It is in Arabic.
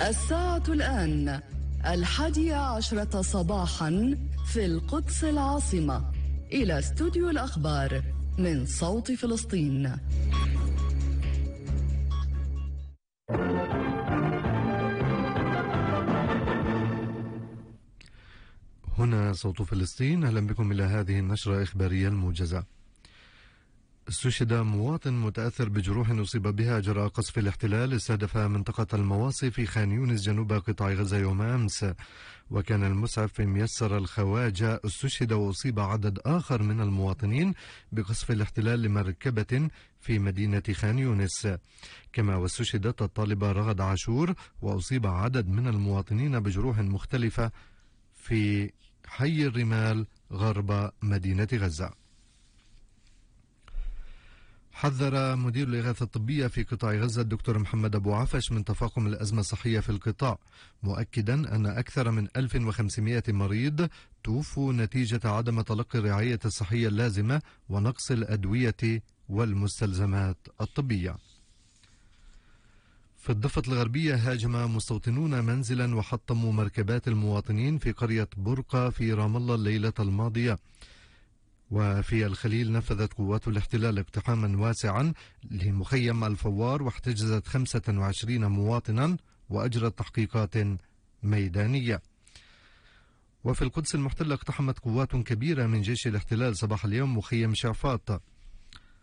الساعة الآن 11:00 صباحا في القدس العاصمة. إلى استوديو الأخبار من صوت فلسطين. هنا صوت فلسطين، أهلا بكم إلى هذه النشرة الإخبارية الموجزة. استشهد مواطن متأثر بجروح أصيب بها جراء قصف الاحتلال استهدف منطقة المواصي في خان يونس جنوب قطاع غزة يوم أمس، وكان المسعف ميسر الخواجة استشهد وأصيب عدد آخر من المواطنين بقصف الاحتلال لمركبة في مدينة خان يونس، كما واستشهدت الطالبة رغد عاشور وأصيب عدد من المواطنين بجروح مختلفة في حي الرمال غرب مدينة غزة. حذر مدير الإغاثة الطبية في قطاع غزة الدكتور محمد أبو عفش من تفاقم الأزمة الصحية في القطاع، مؤكدا أن أكثر من 1500 مريض توفوا نتيجة عدم تلقي الرعاية الصحية اللازمة ونقص الأدوية والمستلزمات الطبية. في الضفة الغربية هاجم مستوطنون منزلا وحطموا مركبات المواطنين في قرية برقة في رام الله الليلة الماضية. وفي الخليل نفذت قوات الاحتلال اقتحاما واسعا لمخيم الفوار واحتجزت 25 مواطنا وأجرت تحقيقات ميدانية. وفي القدس المحتلة اقتحمت قوات كبيرة من جيش الاحتلال صباح اليوم مخيم شعفاط